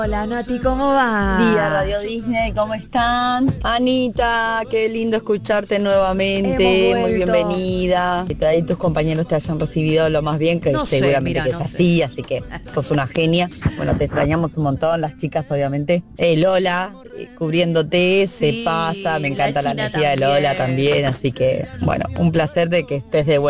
Hola Nati, ¿cómo va? Día Radio Disney, ¿cómo están? Anita, qué lindo escucharte nuevamente, Hemos muy vuelto. bienvenida. Que ahí tus compañeros te hayan recibido lo más bien, que No sé, seguramente mira, que es no así, así que sos una genia. Bueno, te extrañamos un montón, las chicas obviamente. Lola, cubriéndote, se Sí, pasa, me la encanta la China energía de Lola también. también, así que bueno, un placer de que estés de vuelta.